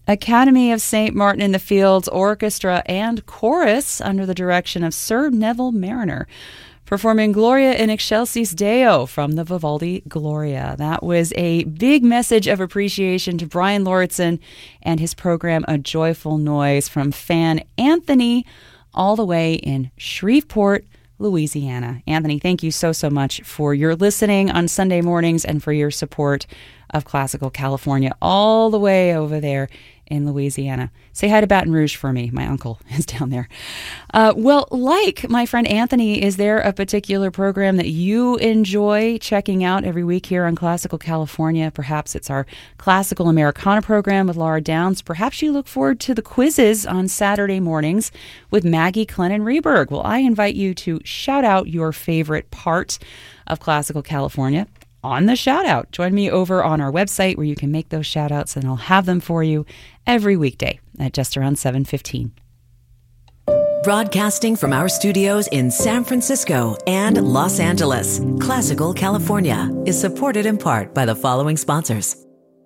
Academy of St. Martin in the Fields Orchestra and Chorus under the direction of Sir Neville Mariner, performing Gloria in Excelsis Deo from the Vivaldi Gloria. That was a big message of appreciation to Brian Lauritsen and his program A Joyful Noise from fan Anthony all the way in Shreveport, Louisiana. Anthony, thank you so much for your listening on Sunday mornings and for your support of Classical California all the way over there in Louisiana. Say hi to Baton Rouge for me. My uncle is down there. Well, like my friend Anthony, is there a particular program that you enjoy checking out every week here on Classical California? Perhaps it's our Classical Americana program with Laura Downs. Perhaps you look forward to the quizzes on Saturday mornings with Maggie Clennon-Reberg. Well, I invite you to shout out your favorite part of Classical California on the shout out. Join me over on our website where you can make those shout outs, and I'll have them for you every weekday at just around 7:15. Broadcasting from our studios in San Francisco and Los Angeles, Classical California is supported in part by the following sponsors.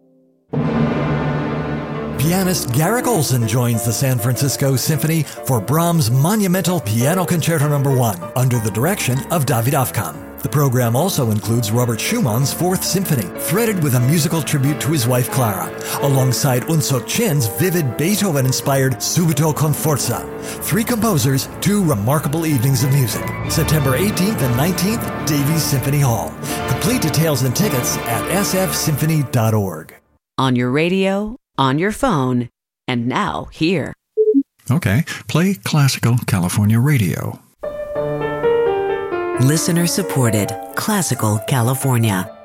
Pianist Garrick Olson joins the San Francisco Symphony for Brahms' monumental Piano Concerto No. 1 under the direction of David Afkam. The program also includes Robert Schumann's Fourth Symphony, threaded with a musical tribute to his wife Clara, alongside Unsuk Chin's vivid Beethoven-inspired Subito con Forza. 3 composers, 2 remarkable evenings of music. September 18th and 19th, Davies Symphony Hall. Complete details and tickets at sfsymphony.org. On your radio, on your phone, and now here. Okay, play Classical California Radio. Listener supported Classical California.